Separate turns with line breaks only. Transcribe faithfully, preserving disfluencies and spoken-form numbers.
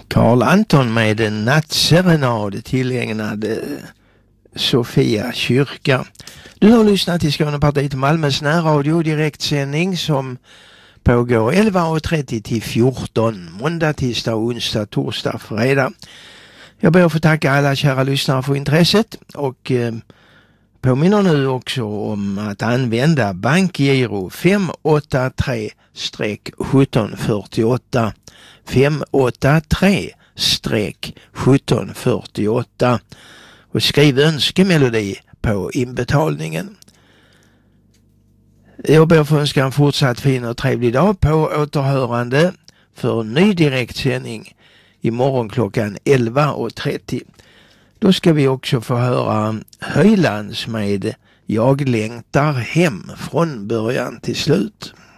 Carl Anton med en nattserenad tillägnad Sofia kyrka. Du har lyssnat till Skånepartiet Malmös närradio direktsändning som pågår elva trettio till fjorton, måndag, tisdag, onsdag, torsdag, fredag. Jag ber att få tacka alla kära lyssnare för intresset och eh, påminner nu också om att använda bankgiro fem åtta tre sjutton fyrtioåtta fem åtta tre sjutton fyrtioåtta och skriv önskemelodi på inbetalningen. Jag ber att få önska en fortsatt fin och trevlig dag på återhörande för ny direktsändning imorgon klockan elva trettio. Då ska vi också få höra Höjlands med Jag längtar hem från början till slut.